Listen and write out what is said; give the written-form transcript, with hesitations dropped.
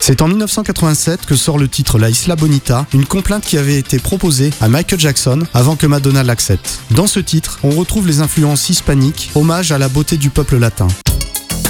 C'est en 1987 que sort le titre La Isla Bonita, une complainte qui avait été proposée à Michael Jackson avant que Madonna l'accepte. Dans ce titre, on retrouve les influences hispaniques, hommage à la beauté du peuple latin.